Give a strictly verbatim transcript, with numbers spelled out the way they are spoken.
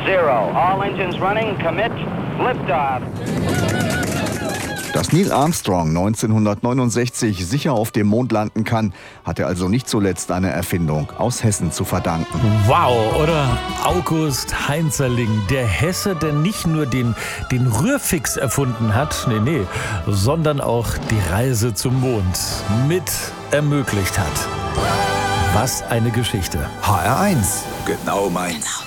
zero. All engines running. Commit. Liftoff. Dass Neil Armstrong neunzehnhundertneunundsechzig sicher auf dem Mond landen kann, hat er also nicht zuletzt einer Erfindung aus Hessen zu verdanken. Wow, oder? August Heinzerling, der Hesse, der nicht nur den, den Rührfix erfunden hat, nee, nee, sondern auch die Reise zum Mond mit ermöglicht hat. Was eine Geschichte. H R eins, genau meins. Genau.